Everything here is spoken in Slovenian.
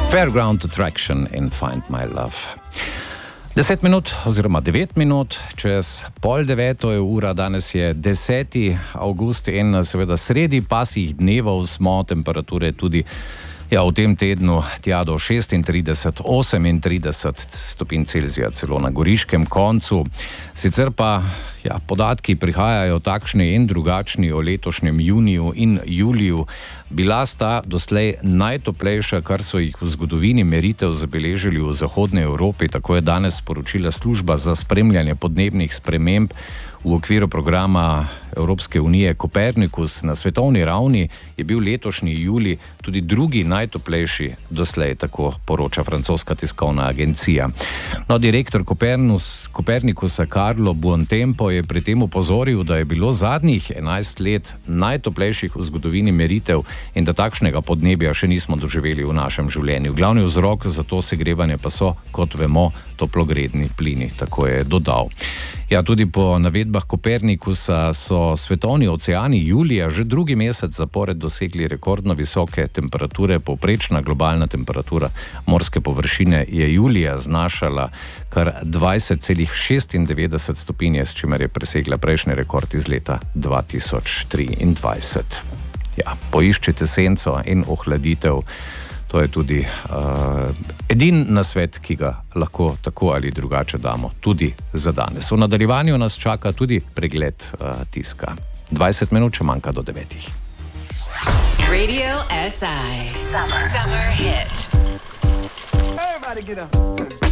Fairground Attraction in Find My Love. 10 minut oziroma 9 minut čez 8:30 je ura, danes je 10. avgust in seveda sredi pasjih dnevov smo, temperature tudi v tem tednu tja do 36, 38 stopinj Celzija, celo na goriškem koncu. Sicer pa podatki prihajajo takšni in drugačni o letošnjem juniju in juliju. Bila sta doslej najtoplejša, kar so jih v zgodovini meritev zabeležili v zahodnej Evropi, tako je danes sporočila služba za spremljanje podnebnih sprememb v okviru programa Evropske unije Copernicus. Na svetovni ravni je bil letošnji julij tudi drugi najtoplejši doslej, tako poroča francoska tiskovna agencija. No, direktor Copernicusa Carlo Buontempo je pri tem opozoril, da je bilo zadnjih 11 let najtoplejših v zgodovini meritev in da takšnega podnebja še nismo doživeli v našem življenju. Glavni vzrok za to segrevanje pa so, kot vemo, toplogredni plini, tako je dodal. Tudi po navedbah Kopernikusa so svetovni oceani julija že drugi mesec zapored dosegli rekordno visoke temperature. Povprečna globalna temperatura morske površine je julija znašala kar 20,96 stopinje, s čimer je presegla prejšnji rekord iz leta 2023. Poiščite senco in ohladitev. To je tudi edini nasvet, ki ga lahko tako ali drugače damo tudi za danes. V nadaljevanju nas čaka tudi pregled tiska. 20 minut, če manjka do 9. Radio SI Summer Hit. Everybody get up.